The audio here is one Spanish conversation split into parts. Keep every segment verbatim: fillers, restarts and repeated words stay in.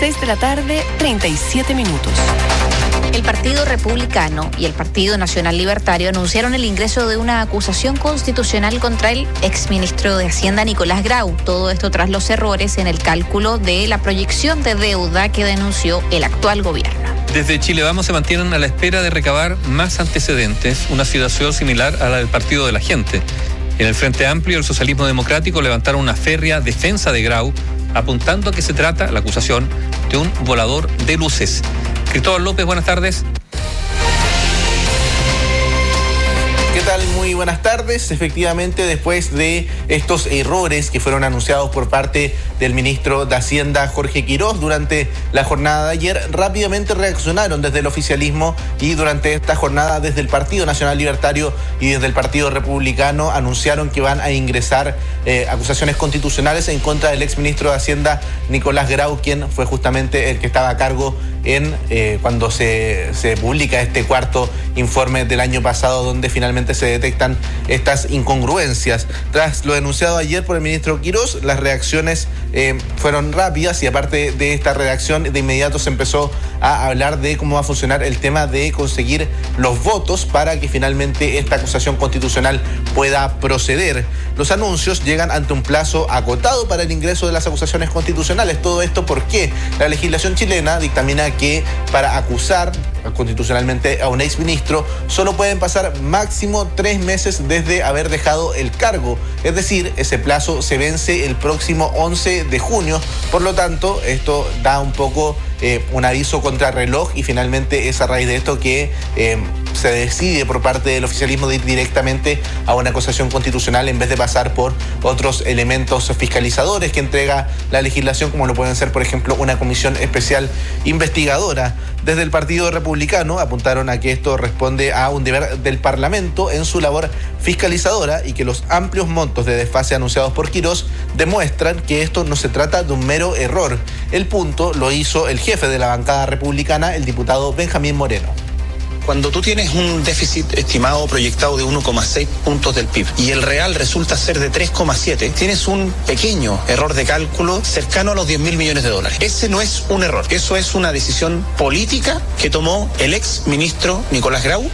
seis de la tarde, treinta y siete minutos. El Partido Republicano y el Partido Nacional Libertario anunciaron el ingreso de una acusación constitucional contra el exministro de Hacienda Nicolás Grau. Todo esto tras los errores en el cálculo de la proyección de deuda que denunció el actual gobierno. Desde Chile Vamos se mantienen a la espera de recabar más antecedentes, una situación similar a la del Partido de la Gente. En el Frente Amplio y el Socialismo Democrático levantaron una férrea defensa de Grau, apuntando a que se trata, la acusación, de un volador de luces. Cristóbal López, buenas tardes. ¿Qué tal? Muy buenas tardes. Efectivamente, después de estos errores que fueron anunciados por parte del ministro de Hacienda, Jorge Quirós, durante la jornada de ayer, rápidamente reaccionaron desde el oficialismo y durante esta jornada desde el Partido Nacional Libertario y desde el Partido Republicano anunciaron que van a ingresar eh, acusaciones constitucionales en contra del exministro de Hacienda, Nicolás Grau, quien fue justamente el que estaba a cargo en eh, cuando se, se publica este cuarto informe del año pasado, donde finalmente se detectan estas incongruencias. Tras lo denunciado ayer por el ministro Quirós, las reacciones eh, fueron rápidas y aparte de esta redacción, de inmediato se empezó a hablar de cómo va a funcionar el tema de conseguir los votos para que finalmente esta acusación constitucional pueda proceder. Los anuncios llegan ante un plazo acotado para el ingreso de las acusaciones constitucionales. Todo esto porque la legislación chilena dictamina que para acusar constitucionalmente a un exministro solo pueden pasar máximo tres meses desde haber dejado el cargo. Es decir, ese plazo se vence el próximo once de junio. Por lo tanto, esto da un poco eh, un aviso contra reloj y finalmente es a raíz de esto que eh, se decide por parte del oficialismo de ir directamente a una acusación constitucional en vez de pasar por otros elementos fiscalizadores que entrega la legislación, como lo pueden ser, por ejemplo, una comisión especial investigadora. Desde el Partido Republicano apuntaron a que esto responde a un deber del Parlamento en su labor fiscalizadora y que los amplios montos de desfase anunciados por Quirós demuestran que esto no se trata de un mero error. El punto lo hizo el jefe de la bancada republicana, el diputado Benjamín Moreno. Cuando tú tienes un déficit estimado proyectado de uno coma seis puntos del P I B y el real resulta ser de tres coma siete, tienes un pequeño error de cálculo cercano a los diez mil millones de dólares. Ese no es un error, eso es una decisión política que tomó el ex ministro Nicolás Grau.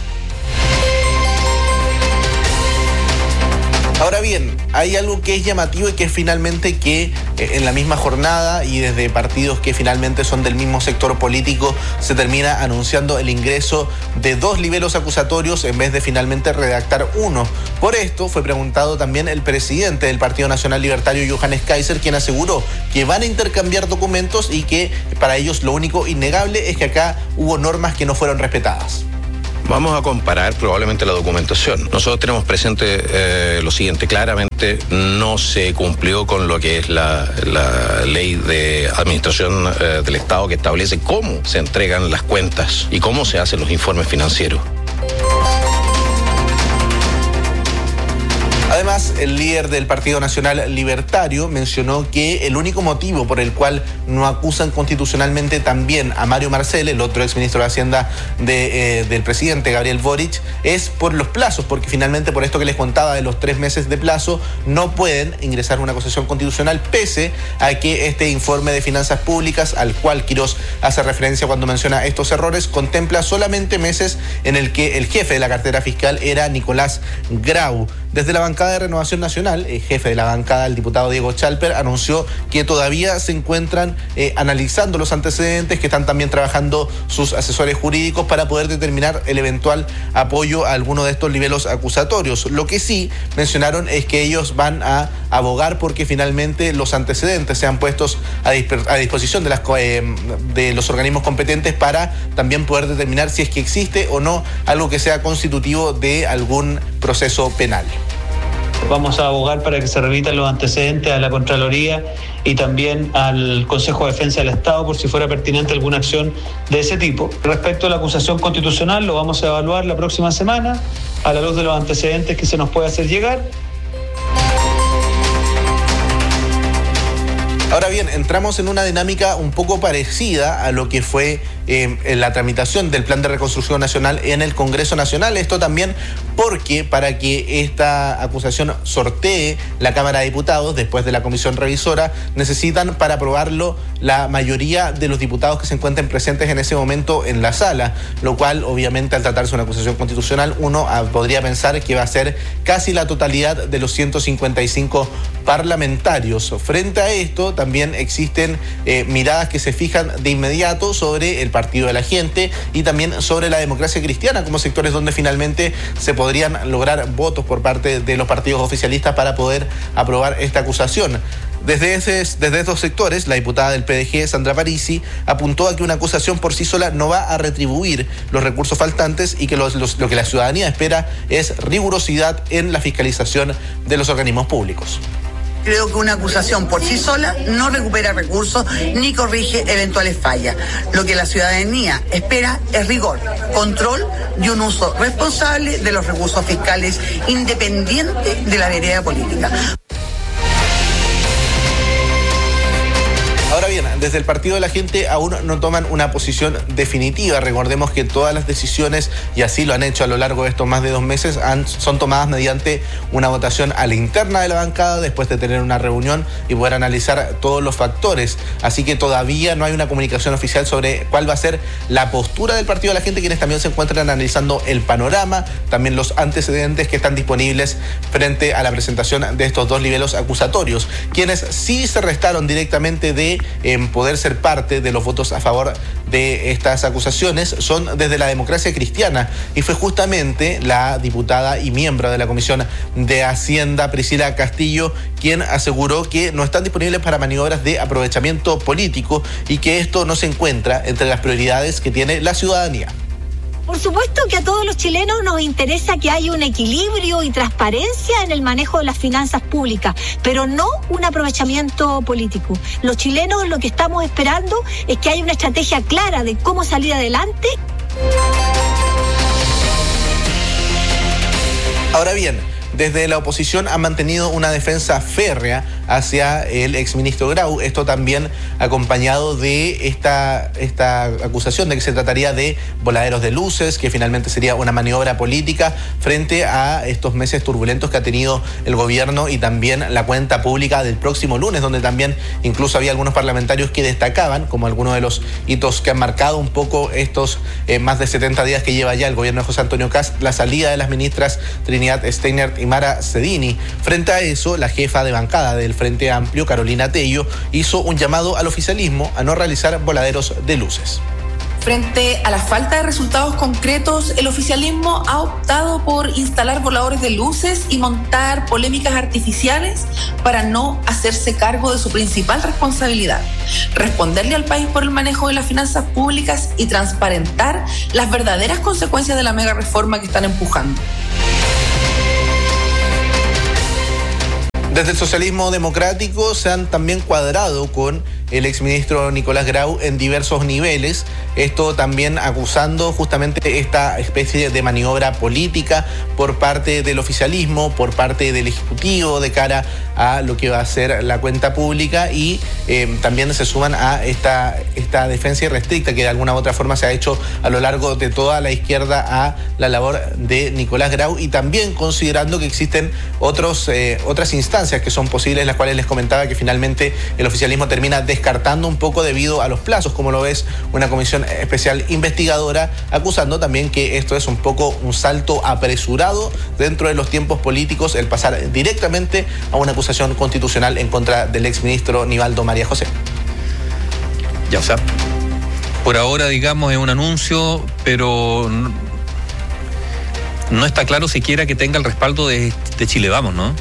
Ahora bien, hay algo que es llamativo y que es finalmente que eh, en la misma jornada y desde partidos que finalmente son del mismo sector político se termina anunciando el ingreso de dos libelos acusatorios en vez de finalmente redactar uno. Por esto fue preguntado también el presidente del Partido Nacional Libertario, Johannes Kaiser, quien aseguró que van a intercambiar documentos y que para ellos lo único innegable es que acá hubo normas que no fueron respetadas. Vamos a comparar probablemente la documentación. Nosotros tenemos presente eh, lo siguiente, claramente no se cumplió con lo que es la, la ley de administración eh, del Estado que establece cómo se entregan las cuentas y cómo se hacen los informes financieros. Además, el líder del Partido Nacional Libertario mencionó que el único motivo por el cual no acusan constitucionalmente también a Mario Marcel, el otro exministro de Hacienda de, eh, del presidente Gabriel Boric, es por los plazos, porque finalmente por esto que les contaba de los tres meses de plazo no pueden ingresar una acusación constitucional pese a que este informe de finanzas públicas al cual Quirós hace referencia cuando menciona estos errores contempla solamente meses en el que el jefe de la cartera fiscal era Nicolás Grau. Desde la bancada de Renovación Nacional, el jefe de la bancada, el diputado Diego Chalper, anunció que todavía se encuentran eh, analizando los antecedentes, que están también trabajando sus asesores jurídicos para poder determinar el eventual apoyo a alguno de estos niveles acusatorios. Lo que sí mencionaron es que ellos van a abogar porque finalmente los antecedentes sean puestos a, disp- a disposición de, las, eh, de los organismos competentes para también poder determinar si es que existe o no algo que sea constitutivo de algún proceso penal. Vamos a abogar para que se revitan los antecedentes a la Contraloría y también al Consejo de Defensa del Estado por si fuera pertinente alguna acción de ese tipo. Respecto a la acusación constitucional, lo vamos a evaluar la próxima semana a la luz de los antecedentes que se nos puede hacer llegar. Ahora bien, entramos en una dinámica un poco parecida a lo que fue eh, la tramitación del Plan de Reconstrucción Nacional en el Congreso Nacional. Esto también porque para que esta acusación sortee la Cámara de Diputados después de la comisión revisora, necesitan para aprobarlo la mayoría de los diputados que se encuentren presentes en ese momento en la sala, lo cual obviamente al tratarse de una acusación constitucional uno podría pensar que va a ser casi la totalidad de los ciento cincuenta y cinco parlamentarios. Frente a esto también existen eh, miradas que se fijan de inmediato sobre el Partido de la Gente y también sobre la Democracia Cristiana como sectores donde finalmente se podrían lograr votos por parte de los partidos oficialistas para poder aprobar esta acusación. Desde, ese, desde estos sectores, la diputada del P D G, Sandra Parisi, apuntó a que una acusación por sí sola no va a retribuir los recursos faltantes y que los, los, lo que la ciudadanía espera es rigurosidad en la fiscalización de los organismos públicos. Creo que una acusación por sí sola no recupera recursos ni corrige eventuales fallas. Lo que la ciudadanía espera es rigor, control y un uso responsable de los recursos fiscales independiente de la vereda política. Ahora bien, desde el Partido de la Gente aún no toman una posición definitiva. Recordemos que todas las decisiones, y así lo han hecho a lo largo de estos más de dos meses, han, son tomadas mediante una votación a la interna de la bancada después de tener una reunión y poder analizar todos los factores. Así que todavía no hay una comunicación oficial sobre cuál va a ser la postura del Partido de la Gente, quienes también se encuentran analizando el panorama, también los antecedentes que están disponibles frente a la presentación de estos dos libelos acusatorios. Quienes sí se restaron directamente de en poder ser parte de los votos a favor de estas acusaciones son desde la Democracia Cristiana, y fue justamente la diputada y miembro de la Comisión de Hacienda, Priscila Castillo, quien aseguró que no están disponibles para maniobras de aprovechamiento político y que esto no se encuentra entre las prioridades que tiene la ciudadanía. Por supuesto que a todos los chilenos nos interesa que haya un equilibrio y transparencia en el manejo de las finanzas públicas, pero no un aprovechamiento político. Los chilenos lo que estamos esperando es que haya una estrategia clara de cómo salir adelante. Ahora bien, desde la oposición han mantenido una defensa férrea hacia el exministro Grau, esto también acompañado de esta, esta acusación de que se trataría de voladeros de luces, que finalmente sería una maniobra política frente a estos meses turbulentos que ha tenido el gobierno y también la cuenta pública del próximo lunes, donde también incluso había algunos parlamentarios que destacaban como algunos de los hitos que han marcado un poco estos eh, más de setenta días que lleva ya el gobierno de José Antonio Kast, la salida de las ministras Trinidad Steinert y Mara Cedini. Frente a eso, la jefa de bancada del Frente Amplio, Carolina Tello, hizo un llamado al oficialismo a no realizar voladeros de luces. Frente a la falta de resultados concretos, el oficialismo ha optado por instalar voladores de luces y montar polémicas artificiales para no hacerse cargo de su principal responsabilidad: responderle al país por el manejo de las finanzas públicas y transparentar las verdaderas consecuencias de la mega reforma que están empujando. Desde el socialismo democrático se han también cuadrado con el exministro Nicolás Grau en diversos niveles, esto también acusando justamente esta especie de maniobra política por parte del oficialismo, por parte del Ejecutivo de cara a lo que va a ser la cuenta pública, y eh, también se suman a esta, esta defensa irrestricta que de alguna u otra forma se ha hecho a lo largo de toda la izquierda a la labor de Nicolás Grau, y también considerando que existen otros, eh, otras instancias que son posibles, las cuales les comentaba que finalmente el oficialismo termina descartando un poco debido a los plazos, como lo ves una comisión especial investigadora, acusando también que esto es un poco un salto apresurado dentro de los tiempos políticos, el pasar directamente a una acusación constitucional en contra del exministro Nivaldo María José. Ya, o sea, por ahora, digamos, es un anuncio, pero no, no está claro siquiera que tenga el respaldo de, de Chile Vamos, ¿no?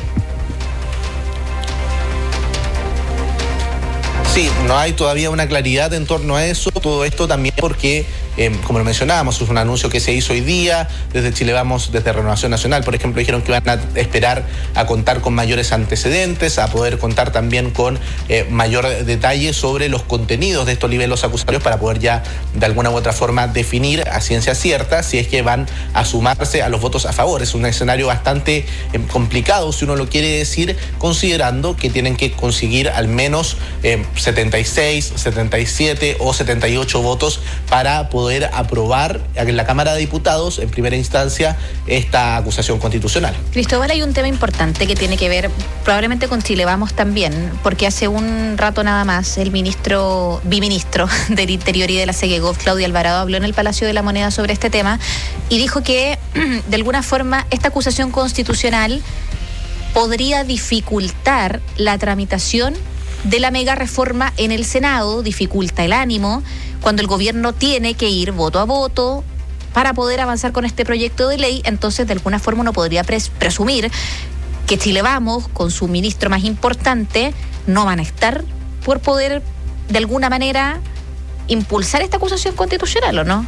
Sí, no hay todavía una claridad en torno a eso, todo esto también porque eh, como lo mencionábamos, es un anuncio que se hizo hoy día. Desde Chile Vamos, desde Renovación Nacional, por ejemplo, dijeron que van a esperar a contar con mayores antecedentes, a poder contar también con eh, mayor detalle sobre los contenidos de estos libelos acusatorios para poder ya de alguna u otra forma definir a ciencia cierta si es que van a sumarse a los votos a favor. Es un escenario bastante eh, complicado, si uno lo quiere decir, considerando que tienen que conseguir al menos eh, setenta y seis, setenta y siete o setenta y ocho votos para poder aprobar en la Cámara de Diputados en primera instancia esta acusación constitucional. Cristóbal, hay un tema importante que tiene que ver probablemente con Chile Vamos también, porque hace un rato nada más el ministro, biministro del Interior y de la Segegov, Claudia Alvarado, habló en el Palacio de la Moneda sobre este tema y dijo que de alguna forma esta acusación constitucional podría dificultar la tramitación de la mega reforma en el Senado, dificulta el ánimo cuando el gobierno tiene que ir voto a voto para poder avanzar con este proyecto de ley. Entonces, de alguna forma uno podría pres- presumir que Chile Vamos, con su ministro más importante, no van a estar por poder, de alguna manera, impulsar esta acusación constitucional, ¿o no?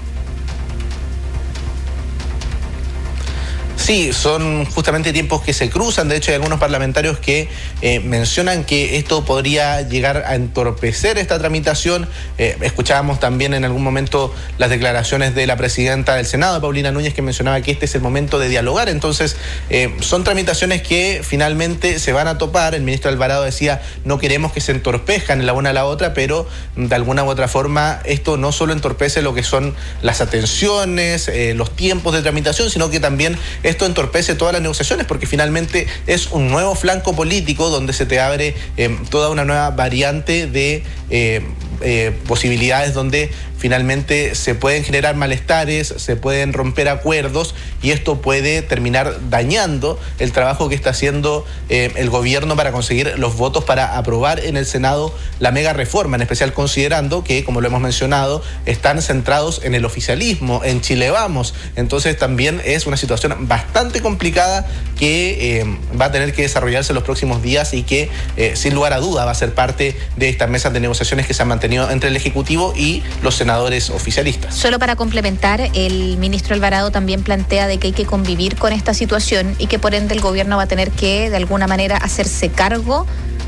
Sí, son justamente tiempos que se cruzan. De hecho, hay algunos parlamentarios que eh, mencionan que esto podría llegar a entorpecer esta tramitación. Eh, escuchábamos también en algún momento las declaraciones de la presidenta del Senado, Paulina Núñez, que mencionaba que este es el momento de dialogar. Entonces, eh, son tramitaciones que finalmente se van a topar. El ministro Alvarado decía, no queremos que se entorpezcan la una a la otra, pero de alguna u otra forma esto no solo entorpece lo que son las atenciones, eh, los tiempos de tramitación, sino que también esto entorpece todas las negociaciones, porque finalmente es un nuevo flanco político donde se te abre eh, toda una nueva variante de eh, eh, posibilidades donde finalmente se pueden generar malestares, se pueden romper acuerdos y esto puede terminar dañando el trabajo que está haciendo eh, el gobierno para conseguir los votos para aprobar en el Senado la mega reforma, en especial considerando que, como lo hemos mencionado, están centrados en el oficialismo, en Chile Vamos. Entonces también es una situación bastante complicada que eh, va a tener que desarrollarse en los próximos días y que eh, sin lugar a duda va a ser parte de estas mesas de negociaciones que se han mantenido entre el Ejecutivo y los senadores oficialistas. Solo para complementar, el ministro Alvarado también plantea de que hay que convivir con esta situación y que por ende el gobierno va a tener que de alguna manera hacerse cargo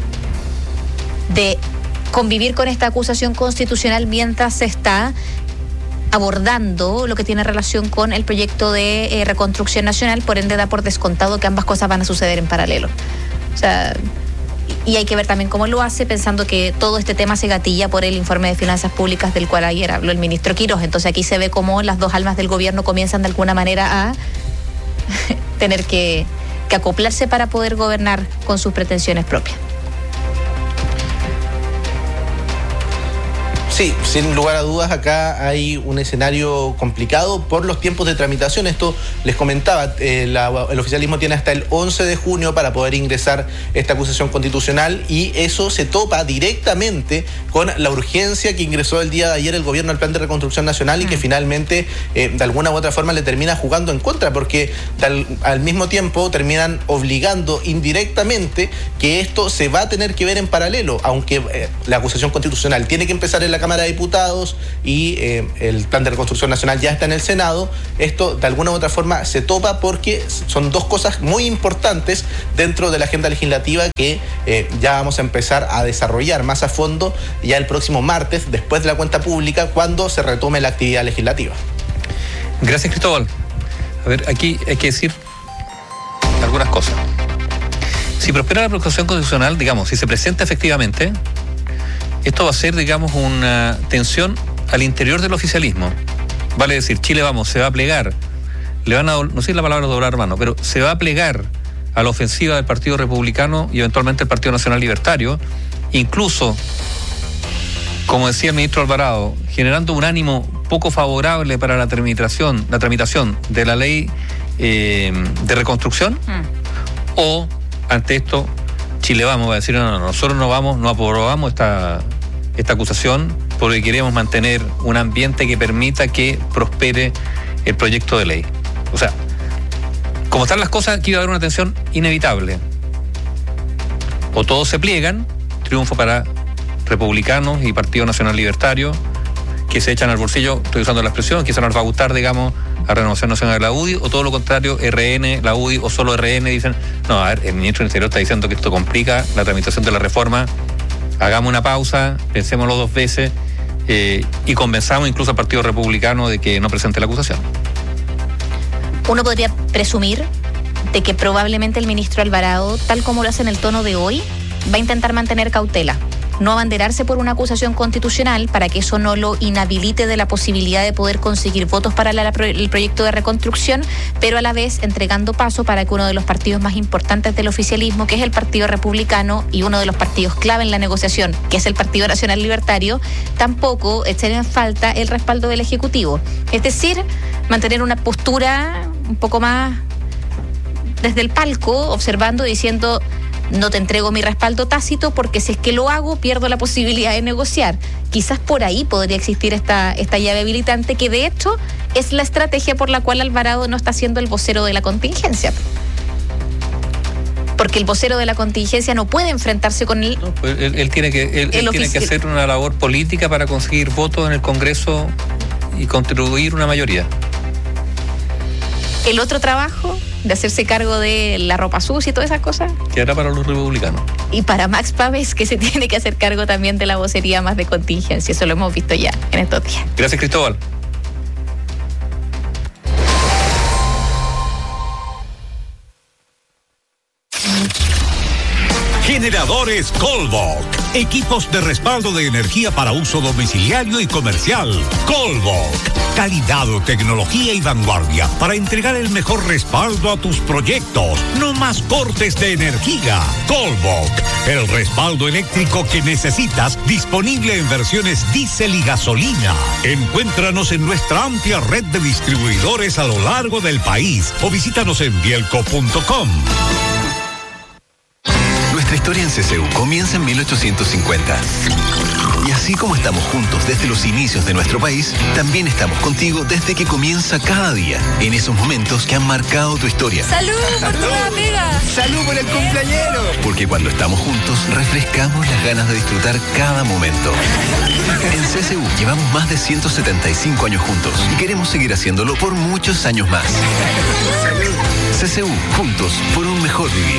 de convivir con esta acusación constitucional mientras se está abordando lo que tiene relación con el proyecto de eh, reconstrucción nacional. Por ende da por descontado que ambas cosas van a suceder en paralelo. O sea, y hay que ver también cómo lo hace, pensando que todo este tema se gatilla por el informe de finanzas públicas del cual ayer habló el ministro Quirós. Entonces aquí se ve cómo las dos almas del gobierno comienzan de alguna manera a tener que, que acoplarse para poder gobernar con sus pretensiones propias. Sí, sin lugar a dudas acá hay un escenario complicado por los tiempos de tramitación. Esto les comentaba, eh, la, el oficialismo tiene hasta el once de junio para poder ingresar esta acusación constitucional y eso se topa directamente con la urgencia que ingresó el día de ayer el gobierno al Plan de Reconstrucción Nacional y que finalmente eh, de alguna u otra forma le termina jugando en contra, porque tal, al mismo tiempo terminan obligando indirectamente que esto se va a tener que ver en paralelo, aunque eh, la acusación constitucional tiene que empezar en la Cámara de Diputados y eh, el Plan de Reconstrucción Nacional ya está en el Senado. Esto de alguna u otra forma se topa porque son dos cosas muy importantes dentro de la agenda legislativa que eh, ya vamos a empezar a desarrollar más a fondo ya el próximo martes, después de la cuenta pública, cuando se retome la actividad legislativa. Gracias, Cristóbal. A ver, aquí hay que decir algunas cosas. Si prospera la acusación constitucional, digamos, si se presenta efectivamente, esto va a ser, digamos, una tensión al interior del oficialismo. Vale decir, Chile Vamos se va a plegar, le van a, no sé si la palabra doblar mano, pero se va a plegar a la ofensiva del Partido Republicano y eventualmente el Partido Nacional Libertario, incluso, como decía el ministro Alvarado, generando un ánimo poco favorable para la tramitación, la tramitación de la ley eh, de reconstrucción, mm. o ante esto Chile Vamos va a decir, no, no, nosotros no vamos, no aprobamos esta, esta acusación porque queremos mantener un ambiente que permita que prospere el proyecto de ley. O sea, como están las cosas, aquí va a haber una tensión inevitable. O todos se pliegan, triunfo para republicanos y Partido Nacional Libertario, que se echan al bolsillo, estoy usando la expresión, quizá nos va a gustar, digamos, a Renovación Nacional de la U D I, o todo lo contrario, R N, la U D I o solo R N, dicen, no, a ver, el ministro del Interior está diciendo que esto complica la tramitación de la reforma, hagamos una pausa, pensémoslo dos veces, eh, y convenzamos incluso al Partido Republicano de que no presente la acusación. Uno podría presumir de que probablemente el ministro Alvarado, tal como lo hace en el tono de hoy, va a intentar mantener cautela, no abanderarse por una acusación constitucional para que eso no lo inhabilite de la posibilidad de poder conseguir votos para la, el proyecto de reconstrucción, pero a la vez entregando paso para que uno de los partidos más importantes del oficialismo, que es el Partido Republicano, y uno de los partidos clave en la negociación, que es el Partido Nacional Libertario, tampoco echen en falta el respaldo del Ejecutivo. Es decir, mantener una postura un poco más desde el palco, observando, diciendo: no te entrego mi respaldo tácito porque si es que lo hago pierdo la posibilidad de negociar. Quizás por ahí podría existir esta, esta llave habilitante, que de hecho es la estrategia por la cual Alvarado no está siendo el vocero de la contingencia. Porque el vocero de la contingencia no puede enfrentarse con él. No, pues él, él tiene que, él, él tiene que hacer una labor política para conseguir votos en el Congreso y contribuir una mayoría. El otro trabajo de hacerse cargo de la ropa sucia y todas esas cosas, que era para los republicanos. Y para Max Pávez, que se tiene que hacer cargo también de la vocería más de contingencia. Eso lo hemos visto ya en estos días. Gracias, Cristóbal. Generadores Colbok. Equipos de respaldo de energía para uso domiciliario y comercial. Colbok. Calidad, tecnología y vanguardia para entregar el mejor respaldo a tus proyectos. No más cortes de energía. Colbok. El respaldo eléctrico que necesitas, disponible en versiones diésel y gasolina. Encuéntranos en nuestra amplia red de distribuidores a lo largo del país o visítanos en bielco punto com. Nuestra historia en C C U comienza en mil ochocientos cincuenta. Y así como estamos juntos desde los inicios de nuestro país, también estamos contigo desde que comienza cada día, en esos momentos que han marcado tu historia. ¡Salud por tu nueva pega! ¡Salud por el cumpleañero! Porque cuando estamos juntos, refrescamos las ganas de disfrutar cada momento. En C C U llevamos más de ciento setenta y cinco años juntos y queremos seguir haciéndolo por muchos años más. ¡Salud! C C U, juntos por un mejor vivir.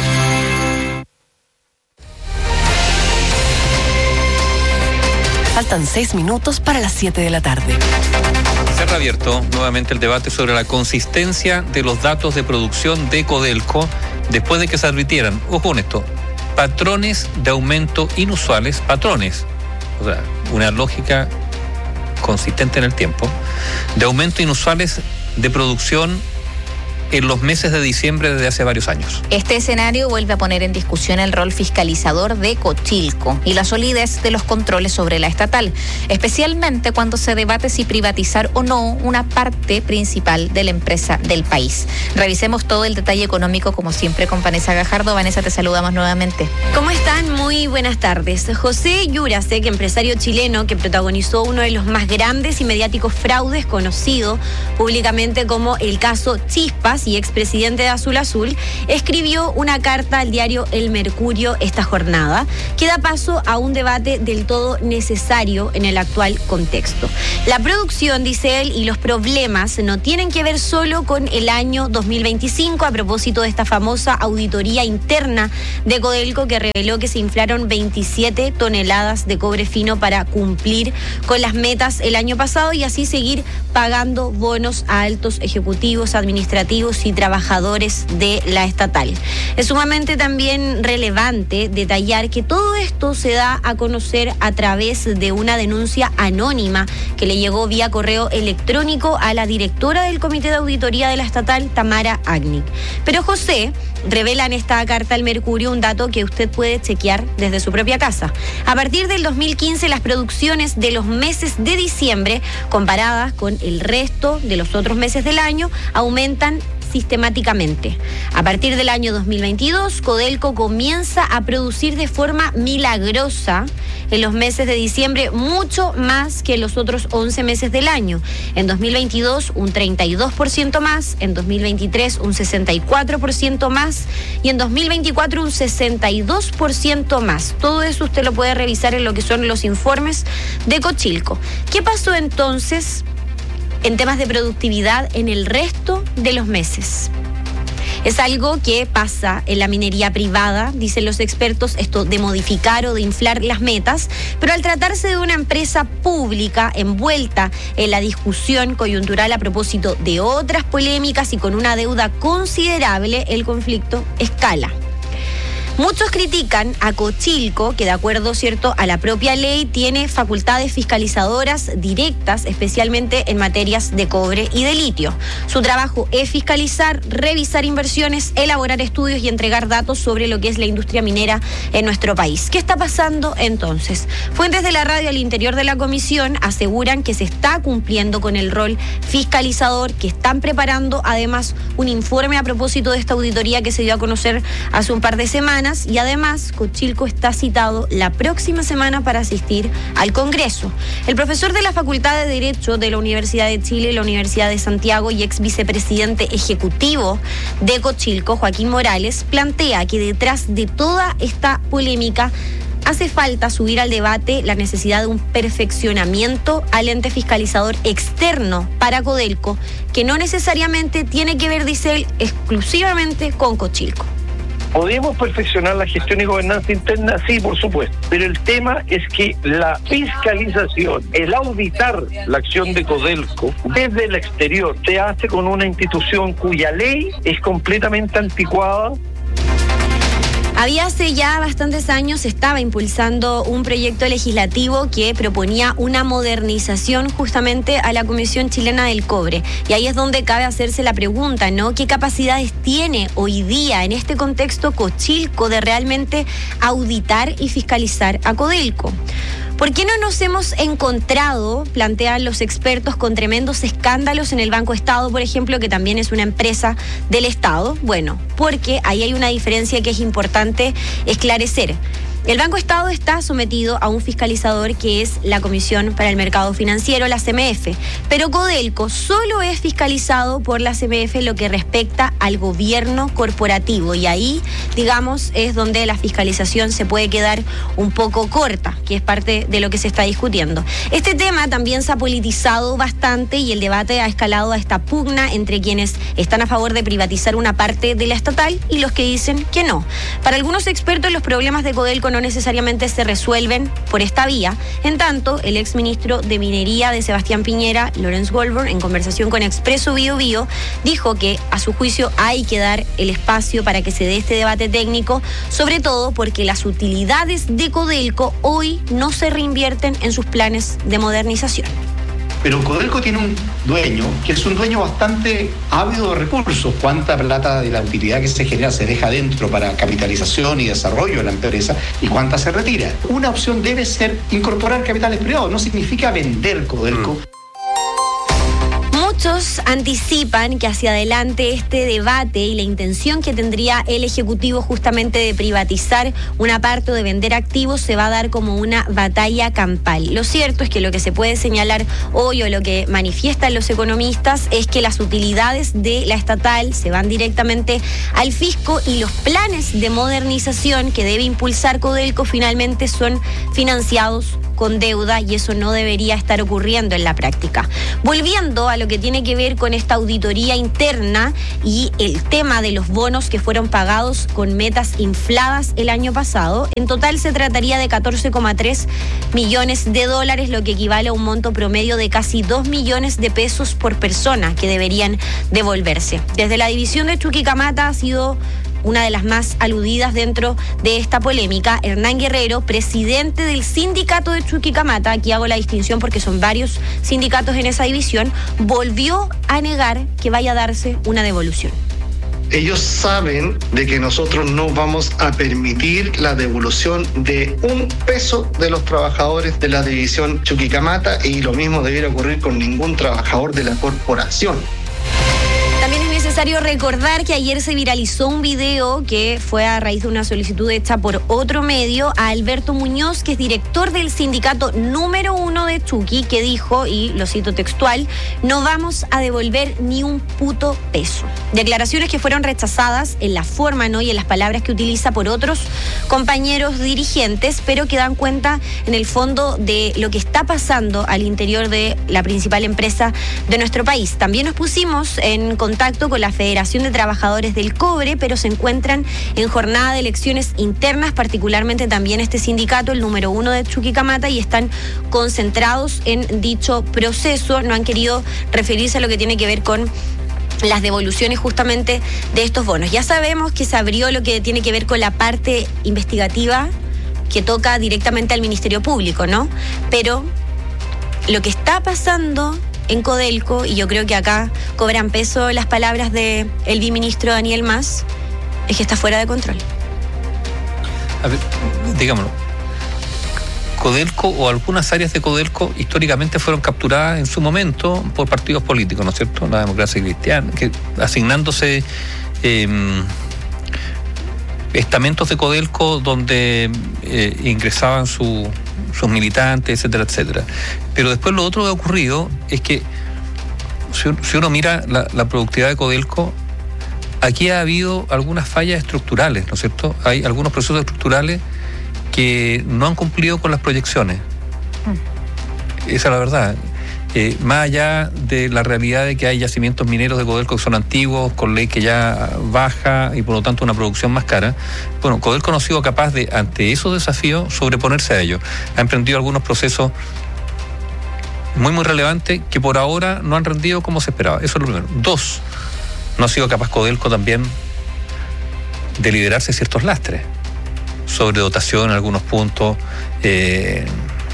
Faltan seis minutos para las siete de la tarde. Se ha reabierto nuevamente el debate sobre la consistencia de los datos de producción de Codelco después de que se advirtieran, ojo con esto, patrones de aumento inusuales, patrones, o sea, una lógica consistente en el tiempo, de aumento inusuales de producción en los meses de diciembre desde hace varios años. Este escenario vuelve a poner en discusión el rol fiscalizador de Cochilco y la solidez de los controles sobre la estatal, especialmente cuando se debate si privatizar o no una parte principal de la empresa del país. Revisemos todo el detalle económico, como siempre, con Vanessa Gajardo. Vanessa, te saludamos nuevamente. ¿Cómo están? Muy buenas tardes. José Yurasek, empresario chileno que protagonizó uno de los más grandes y mediáticos fraudes, conocido públicamente como el caso Chispas, y expresidente de Azul Azul, escribió una carta al diario El Mercurio esta jornada que da paso a un debate del todo necesario en el actual contexto. La producción, dice él, y los problemas no tienen que ver solo con el año dos mil veinticinco, a propósito de esta famosa auditoría interna de Codelco que reveló que se inflaron veintisiete toneladas de cobre fino para cumplir con las metas el año pasado y así seguir pagando bonos a altos ejecutivos administrativos y trabajadores de la estatal. Es sumamente también relevante detallar que todo esto se da a conocer a través de una denuncia anónima que le llegó vía correo electrónico a la directora del Comité de Auditoría de la estatal, Tamara Agnic. Pero José revela en esta carta al Mercurio un dato que usted puede chequear desde su propia casa. A partir del dos mil quince, las producciones de los meses de diciembre, comparadas con el resto de los otros meses del año, aumentan sistemáticamente. A partir del año dos mil veintidós, Codelco comienza a producir de forma milagrosa en los meses de diciembre mucho más que en los otros once meses del año. En dos mil veintidós un treinta y dos por ciento más, en dos mil veintitrés un sesenta y cuatro por ciento más y en dos mil veinticuatro un sesenta y dos por ciento más. Todo eso usted lo puede revisar en lo que son los informes de Cochilco. ¿Qué pasó entonces en temas de productividad en el resto de los meses? Es algo que pasa en la minería privada, dicen los expertos, esto de modificar o de inflar las metas, pero al tratarse de una empresa pública envuelta en la discusión coyuntural a propósito de otras polémicas y con una deuda considerable, el conflicto escala. Muchos critican a Cochilco, que de acuerdo, cierto, a la propia ley tiene facultades fiscalizadoras directas, especialmente en materias de cobre y de litio. Su trabajo es fiscalizar, revisar inversiones, elaborar estudios y entregar datos sobre lo que es la industria minera en nuestro país. ¿Qué está pasando entonces? Fuentes de la radio al interior de la comisión aseguran que se está cumpliendo con el rol fiscalizador, que están preparando además un informe a propósito de esta auditoría que se dio a conocer hace un par de semanas. Y además, Cochilco está citado la próxima semana para asistir al Congreso. El profesor de la Facultad de Derecho de la Universidad de Chile y la Universidad de Santiago y ex vicepresidente ejecutivo de Cochilco, Joaquín Morales, plantea que detrás de toda esta polémica hace falta subir al debate la necesidad de un perfeccionamiento al ente fiscalizador externo para Codelco, que no necesariamente tiene que ver, dice él, exclusivamente con Cochilco. ¿Podemos perfeccionar la gestión y gobernanza interna? Sí, por supuesto. Pero el tema es que la fiscalización, el auditar la acción de Codelco desde el exterior, se hace con una institución cuya ley es completamente anticuada. Había hace ya bastantes años, se estaba impulsando un proyecto legislativo que proponía una modernización justamente a la Comisión Chilena del Cobre. Y ahí es donde cabe hacerse la pregunta, ¿no? ¿Qué capacidades tiene hoy día en este contexto Cochilco de realmente auditar y fiscalizar a Codelco? ¿Por qué no nos hemos encontrado, plantean los expertos, con tremendos escándalos en el Banco Estado, por ejemplo, que también es una empresa del Estado? Bueno, porque ahí hay una diferencia que es importante esclarecer. El Banco Estado está sometido a un fiscalizador que es la Comisión para el Mercado Financiero, la C M F, pero Codelco solo es fiscalizado por la C M F en lo que respecta al gobierno corporativo, y ahí, digamos, es donde la fiscalización se puede quedar un poco corta, que es parte de lo que se está discutiendo. Este tema también se ha politizado bastante y el debate ha escalado a esta pugna entre quienes están a favor de privatizar una parte de la estatal y los que dicen que no. Para algunos expertos, los problemas de Codelco no necesariamente se resuelven por esta vía. En tanto, el exministro de Minería de Sebastián Piñera, Lawrence Goldberg, en conversación con Expreso Bio Bio, dijo que a su juicio hay que dar el espacio para que se dé este debate técnico, sobre todo porque las utilidades de Codelco hoy no se reinvierten en sus planes de modernización. Pero Codelco tiene un dueño que es un dueño bastante ávido de recursos. ¿Cuánta plata de la utilidad que se genera se deja dentro para capitalización y desarrollo de la empresa y cuánta se retira? Una opción debe ser incorporar capitales privados. No significa vender Codelco. Mm. Muchos anticipan que hacia adelante este debate y la intención que tendría el Ejecutivo justamente de privatizar una parte o de vender activos se va a dar como una batalla campal. Lo cierto es que lo que se puede señalar hoy o lo que manifiestan los economistas es que las utilidades de la estatal se van directamente al fisco y los planes de modernización que debe impulsar Codelco finalmente son financiados con deuda, y eso no debería estar ocurriendo en la práctica. Volviendo a lo que tiene que ver con esta auditoría interna y el tema de los bonos que fueron pagados con metas infladas el año pasado, en total se trataría de catorce coma tres millones de dólares, lo que equivale a un monto promedio de casi dos millones de pesos por persona que deberían devolverse. Desde la división de Chuquicamata ha sido una de las más aludidas dentro de esta polémica. Hernán Guerrero, presidente del sindicato de Chuquicamata, aquí hago la distinción porque son varios sindicatos en esa división, volvió a negar que vaya a darse una devolución. Ellos saben de que nosotros no vamos a permitir la devolución de un peso de los trabajadores de la división Chuquicamata, y lo mismo debiera ocurrir con ningún trabajador de la corporación. También es necesario necesario recordar que ayer se viralizó un video que fue a raíz de una solicitud hecha por otro medio a Alberto Muñoz, que es director del sindicato número uno de Chuqui, que dijo, y lo cito textual: no vamos a devolver ni un puto peso. Declaraciones que fueron rechazadas en la forma, ¿no?, y en las palabras que utiliza por otros compañeros dirigentes, pero que dan cuenta en el fondo de lo que está pasando al interior de la principal empresa de nuestro país. También nos pusimos en contacto con la Federación de Trabajadores del Cobre, pero se encuentran en jornada de elecciones internas, particularmente también este sindicato, el número uno de Chuquicamata, y están concentrados en dicho proceso. No han querido referirse a lo que tiene que ver con las devoluciones justamente de estos bonos. Ya sabemos que se abrió lo que tiene que ver con la parte investigativa que toca directamente al Ministerio Público, ¿no? Pero lo que está pasando en Codelco, y yo creo que acá cobran peso las palabras del viceministro Daniel Mas, es que está fuera de control. A ver, digámoslo. Codelco o algunas áreas de Codelco históricamente fueron capturadas en su momento por partidos políticos, ¿no es cierto? La Democracia Cristiana, que asignándose eh, estamentos de Codelco donde eh, ingresaban su, sus militantes, etcétera, etcétera. Pero después lo otro que ha ocurrido es que si, si uno mira la, la productividad de Codelco, aquí ha habido algunas fallas estructurales, ¿no es cierto? Hay algunos procesos estructurales que no han cumplido con las proyecciones. Mm. Esa es la verdad. Eh, más allá de la realidad de que hay yacimientos mineros de Codelco que son antiguos, con ley que ya baja y por lo tanto una producción más cara, bueno, Codelco no ha sido capaz de, ante esos desafíos, sobreponerse a ellos. Ha emprendido algunos procesos muy, muy relevantes que por ahora no han rendido como se esperaba. Eso es lo primero. Dos, no ha sido capaz Codelco también de liderarse ciertos lastres. Sobredotación en algunos puntos. Eh,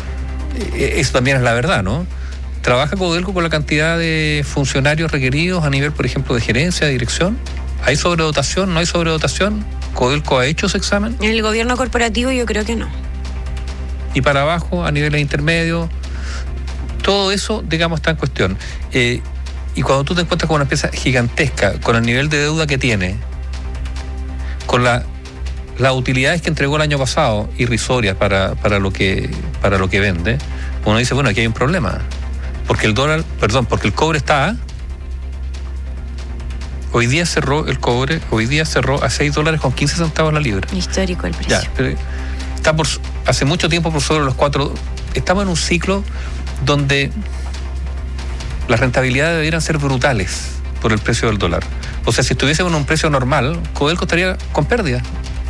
eso también es la verdad, ¿no? ¿Trabaja Codelco con la cantidad de funcionarios requeridos a nivel, por ejemplo, de gerencia, de dirección? ¿Hay sobredotación? ¿No hay sobredotación? ¿Codelco ha hecho ese examen? En el gobierno corporativo yo creo que no. Y para abajo, a niveles intermedios, todo eso, digamos, está en cuestión. Eh, y cuando tú te encuentras con una empresa gigantesca, con el nivel de deuda que tiene, con la las utilidades que entregó el año pasado, irrisorias para, para, lo que, para lo que vende, uno dice, bueno, aquí hay un problema. Porque el dólar, perdón, porque el cobre está... Hoy día cerró el cobre, hoy día cerró a seis dólares con quince centavos la libra. Histórico el precio. Ya, pero está por, hace mucho tiempo por sobre los cuatro... Estamos en un ciclo donde las rentabilidades debieran ser brutales por el precio del dólar. O sea, si estuviésemos en un precio normal, Codelco estaría con pérdida.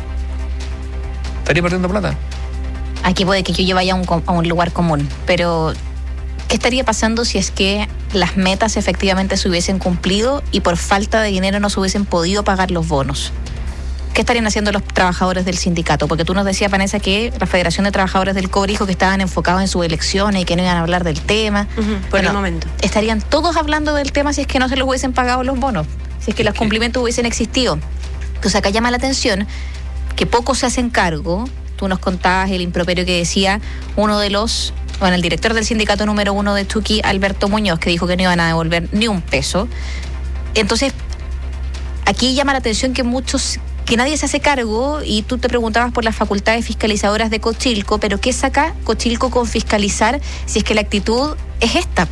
Estaría perdiendo plata. Aquí puede que yo vaya a un, a un lugar común, pero ¿qué estaría pasando si es que las metas efectivamente se hubiesen cumplido y por falta de dinero no se hubiesen podido pagar los bonos? ¿Qué estarían haciendo los trabajadores del sindicato? Porque tú nos decías, Vanessa, que la Federación de Trabajadores del Cobre dijo que estaban enfocados en sus elecciones y que no iban a hablar del tema. Uh-huh, por bueno, el momento. ¿Estarían todos hablando del tema si es que no se les hubiesen pagado los bonos? Si es que los cumplimientos hubiesen existido. Entonces acá llama la atención que pocos se hacen cargo. Tú nos contabas el improperio que decía uno de los, bueno, el director del sindicato número uno de Chuqui, Alberto Muñoz, que dijo que no iban a devolver ni un peso. Entonces, aquí llama la atención que muchos, que nadie se hace cargo, y tú te preguntabas por las facultades fiscalizadoras de Cochilco, pero ¿qué saca Cochilco con fiscalizar si es que la actitud es esta?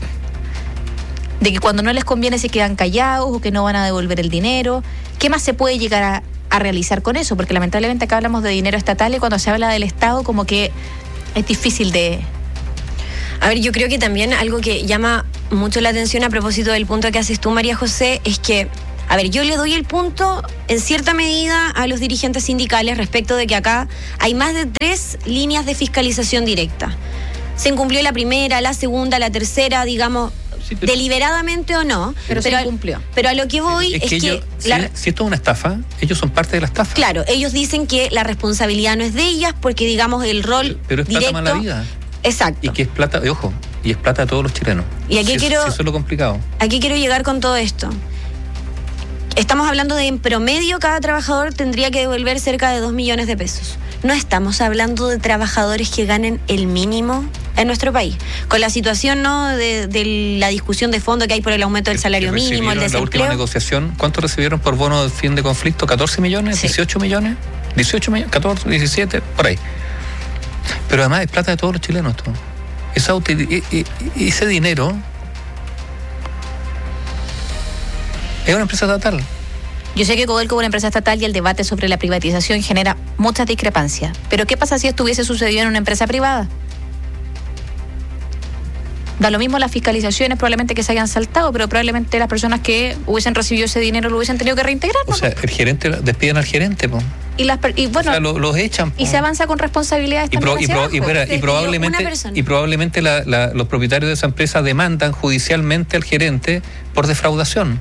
De que cuando no les conviene se quedan callados o que no van a devolver el dinero. ¿Qué más se puede llegar a a realizar con eso? Porque lamentablemente acá hablamos de dinero estatal y cuando se habla del Estado como que es difícil de... A ver, yo creo que también algo que llama mucho la atención a propósito del punto que haces tú, María José, es que, a ver, yo le doy el punto en cierta medida a los dirigentes sindicales respecto de que acá hay más de tres líneas de fiscalización directa. Se incumplió la primera, la segunda, la tercera, digamos... Sí, pero, deliberadamente o no, pero, pero se cumplió. Pero a lo que voy es, es que, es ellos, que la, si, si esto es una estafa, ellos son parte de la estafa. Claro, ellos dicen que la responsabilidad no es de ellas porque digamos el rol pero, pero es directo, plata mala vida. Exacto. Y que es plata, de ojo, y es plata de todos los chilenos. Y aquí si quiero eso, si eso es lo complicado. Aquí quiero llegar con todo esto. Estamos hablando de en promedio cada trabajador tendría que devolver cerca de dos millones de pesos. No estamos hablando de trabajadores que ganen el mínimo en nuestro país. Con la situación, ¿no?, de, de la discusión de fondo que hay por el aumento del salario mínimo, el desempleo. En la última negociación, ¿cuánto recibieron por bono de fin de conflicto? ¿catorce millones? Sí. ¿dieciocho millones? ¿dieciocho millones? ¿catorce? ¿diecisiete? Por ahí. Pero además es plata de todos los chilenos. Todo. Esa util- y, y, ese dinero es una empresa estatal. Yo sé que Codelco es una empresa estatal y el debate sobre la privatización genera muchas discrepancias. Pero ¿qué pasa si esto hubiese sucedido en una empresa privada? Da lo mismo las fiscalizaciones, probablemente que se hayan saltado, pero probablemente las personas que hubiesen recibido ese dinero lo hubiesen tenido que reintegrar, ¿no? O sea, el gerente, despiden al gerente, po. Y, las, y bueno, o sea, lo, los echan, po. Y se avanza con responsabilidades y, pro, también y, pro, hacia y, abajo. y, y probablemente, y probablemente la, la, los propietarios de esa empresa demandan judicialmente al gerente por defraudación.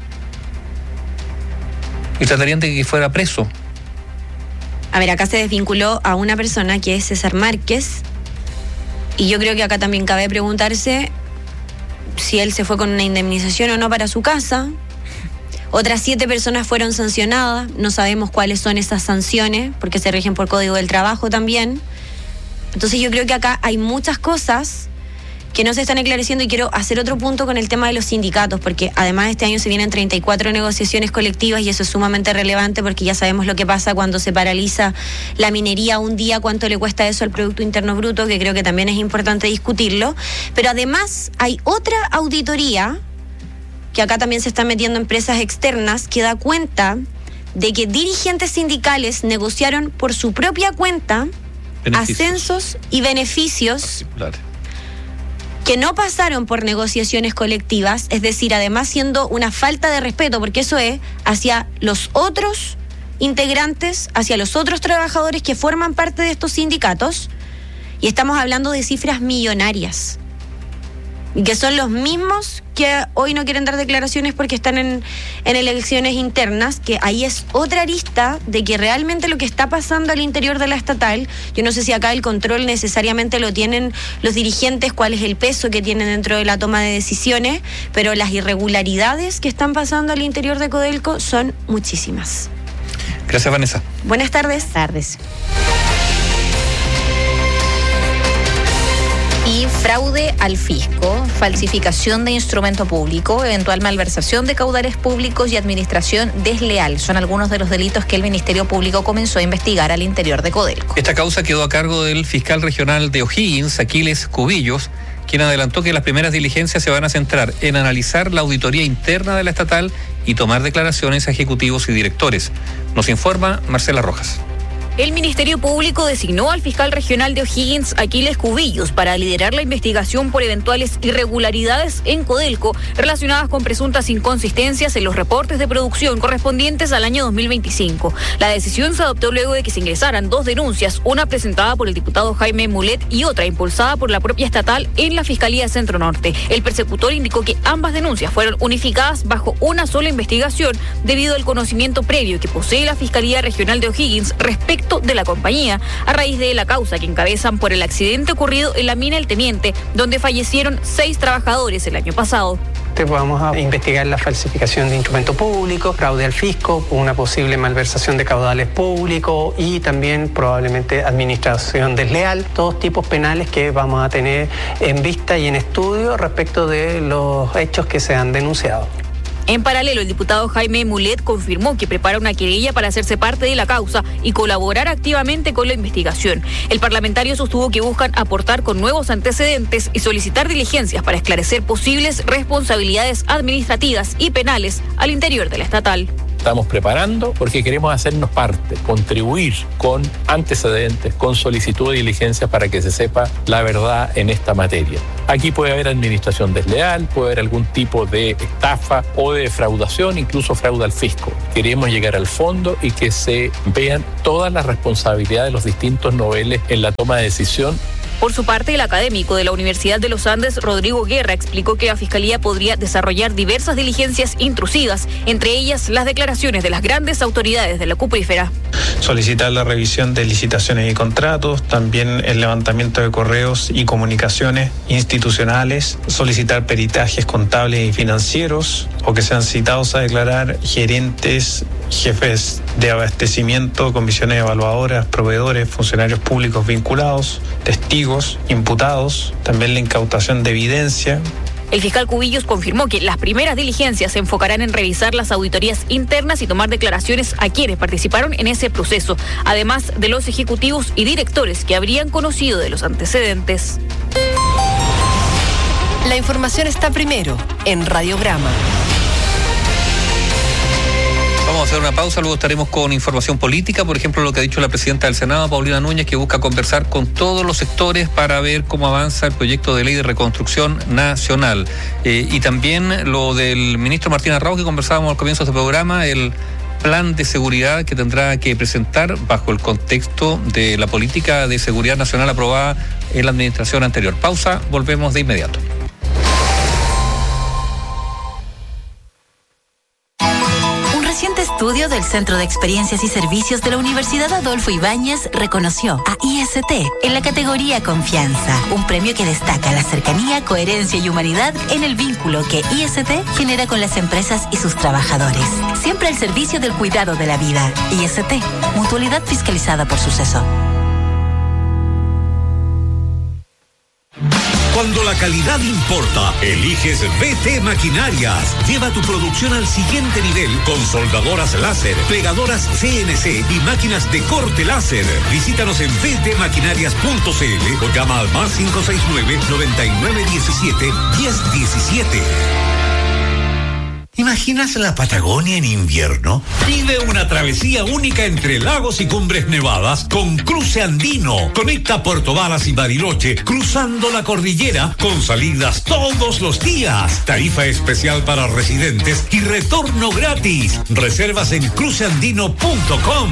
Y tratarían de que fuera preso. A ver, acá se desvinculó a una persona que es César Márquez, y yo creo que acá también cabe preguntarse si él se fue con una indemnización o no para su casa. Otras siete personas fueron sancionadas, no sabemos cuáles son esas sanciones, porque se rigen por Código del Trabajo también. Entonces yo creo que acá hay muchas cosas que no se están esclareciendo, y quiero hacer otro punto con el tema de los sindicatos, porque además este año se vienen treinta y cuatro negociaciones colectivas, y eso es sumamente relevante porque ya sabemos lo que pasa cuando se paraliza la minería un día, cuánto le cuesta eso al Producto Interno Bruto, que creo que también es importante discutirlo. Pero además hay otra auditoría, que acá también se están metiendo empresas externas, que da cuenta de que dirigentes sindicales negociaron por su propia cuenta beneficios. Ascensos y beneficios que no pasaron por negociaciones colectivas, es decir, además siendo una falta de respeto, porque eso es hacia los otros integrantes, hacia los otros trabajadores que forman parte de estos sindicatos, y estamos hablando de cifras millonarias, y que son los mismos que hoy no quieren dar declaraciones porque están en, en elecciones internas, que ahí es otra arista de que realmente lo que está pasando al interior de la estatal, yo no sé si acá el control necesariamente lo tienen los dirigentes, cuál es el peso que tienen dentro de la toma de decisiones, pero las irregularidades que están pasando al interior de Codelco son muchísimas. Gracias, Vanessa. Buenas tardes. Tardes. Y fraude al fisco, falsificación de instrumento público, eventual malversación de caudales públicos y administración desleal son algunos de los delitos que el Ministerio Público comenzó a investigar al interior de Codelco. Esta causa quedó a cargo del fiscal regional de O'Higgins, Aquiles Cubillos, quien adelantó que las primeras diligencias se van a centrar en analizar la auditoría interna de la estatal y tomar declaraciones a ejecutivos y directores. Nos informa Marcela Rojas. El Ministerio Público designó al fiscal regional de O'Higgins, Aquiles Cubillos, para liderar la investigación por eventuales irregularidades en Codelco relacionadas con presuntas inconsistencias en los reportes de producción correspondientes al año dos mil veinticinco. La decisión se adoptó luego de que se ingresaran dos denuncias, una presentada por el diputado Jaime Mulet y otra impulsada por la propia estatal en la Fiscalía Centro Norte. El persecutor indicó que ambas denuncias fueron unificadas bajo una sola investigación debido al conocimiento previo que posee la Fiscalía Regional de O'Higgins respecto de la compañía, a raíz de la causa que encabezan por el accidente ocurrido en la mina El Teniente, donde fallecieron seis trabajadores el año pasado. Vamos a investigar la falsificación de instrumento público, fraude al fisco, una posible malversación de caudales públicos y también probablemente administración desleal, todos tipos penales que vamos a tener en vista y en estudio respecto de los hechos que se han denunciado. En paralelo, el diputado Jaime Mulet confirmó que prepara una querella para hacerse parte de la causa y colaborar activamente con la investigación. El parlamentario sostuvo que buscan aportar con nuevos antecedentes y solicitar diligencias para esclarecer posibles responsabilidades administrativas y penales al interior de la estatal. Estamos preparando porque queremos hacernos parte, contribuir con antecedentes, con solicitud de diligencias para que se sepa la verdad en esta materia. Aquí puede haber administración desleal, puede haber algún tipo de estafa o de defraudación, incluso fraude al fisco. Queremos llegar al fondo y que se vean todas las responsabilidades de los distintos niveles en la toma de decisión. Por su parte, el académico de la Universidad de los Andes, Rodrigo Guerra, explicó que la Fiscalía podría desarrollar diversas diligencias intrusivas, entre ellas las declaraciones de las grandes autoridades de la cuprífera. Solicitar la revisión de licitaciones y contratos, también el levantamiento de correos y comunicaciones institucionales, solicitar peritajes contables y financieros, o que sean citados a declarar gerentes jefes de abastecimiento, comisiones evaluadoras, proveedores, funcionarios públicos vinculados, testigos, imputados, también la incautación de evidencia. El fiscal Cubillos confirmó que las primeras diligencias se enfocarán en revisar las auditorías internas y tomar declaraciones a quienes participaron en ese proceso, además de los ejecutivos y directores que habrían conocido de los antecedentes. La información está primero en Radiograma. Vamos a hacer una pausa, luego estaremos con información política, por ejemplo, lo que ha dicho la presidenta del Senado, Paulina Núñez, que busca conversar con todos los sectores para ver cómo avanza el proyecto de ley de reconstrucción nacional. Eh, y también lo del ministro Martín Arrau, que conversábamos al comienzo de este programa, el plan de seguridad que tendrá que presentar bajo el contexto de la política de seguridad nacional aprobada en la administración anterior. Pausa, volvemos de inmediato. Estudio del Centro de Experiencias y Servicios de la Universidad Adolfo Ibáñez reconoció a I S T en la categoría Confianza, un premio que destaca la cercanía, coherencia y humanidad en el vínculo que I S T genera con las empresas y sus trabajadores. Siempre al servicio del cuidado de la vida. I S T, mutualidad fiscalizada por Suceso. Cuando la calidad importa, eliges B T Maquinarias. Lleva tu producción al siguiente nivel con soldadoras láser, pegadoras C N C y máquinas de corte láser. Visítanos en b t maquinarias punto c l o llama al más cinco seis nueve, noventa y nueve diecisiete, diez diecisiete. ¿Imaginas la Patagonia en invierno? Vive una travesía única entre lagos y cumbres nevadas con Cruce Andino. Conecta Puerto Varas y Bariloche cruzando la cordillera con salidas todos los días. Tarifa especial para residentes y retorno gratis. Reservas en cruce andino punto com.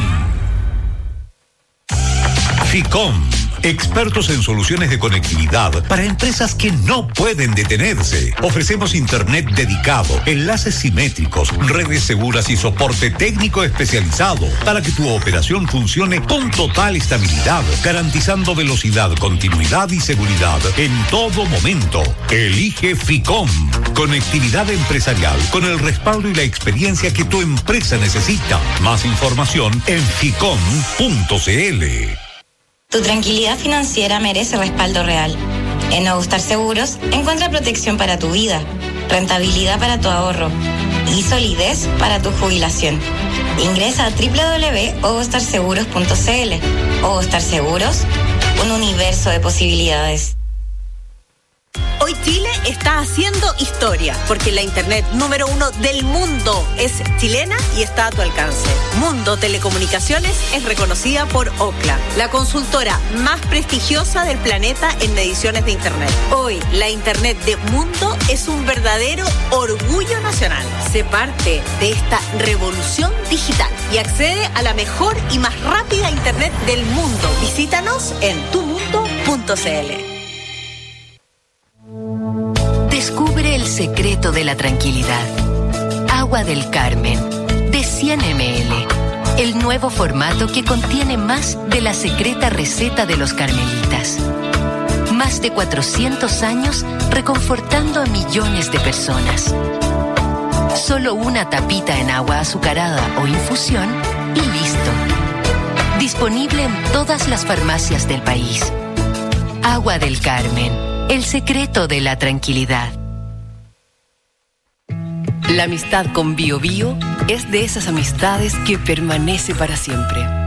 Ficom, expertos en soluciones de conectividad para empresas que no pueden detenerse. Ofrecemos internet dedicado, enlaces simétricos, redes seguras y soporte técnico especializado para que tu operación funcione con total estabilidad, garantizando velocidad, continuidad y seguridad en todo momento. Elige Ficom, conectividad empresarial con el respaldo y la experiencia que tu empresa necesita. Más información en ficom punto c l. Tu tranquilidad financiera merece respaldo real. En Nuevo Star Seguros encuentra protección para tu vida, rentabilidad para tu ahorro y solidez para tu jubilación. Ingresa a doble u doble u doble u punto ovostar seguros punto c l. Ovostar Seguros, un universo de posibilidades. Hoy Chile está haciendo historia, porque la internet número uno del mundo es chilena y está a tu alcance. Mundo Telecomunicaciones es reconocida por Ookla, la consultora más prestigiosa del planeta en mediciones de internet. Hoy, la internet de Mundo es un verdadero orgullo nacional. Sé parte de esta revolución digital y accede a la mejor y más rápida internet del mundo. Visítanos en tu mundo punto c l. Descubre el secreto de la tranquilidad. Agua del Carmen, de cien mililitros. El nuevo formato que contiene más de la secreta receta de los carmelitas. Más de cuatrocientos años reconfortando a millones de personas. Solo una tapita en agua azucarada o infusión y listo. Disponible en todas las farmacias del país. Agua del Carmen, el secreto de la tranquilidad. La amistad con Bio Bio es de esas amistades que permanece para siempre.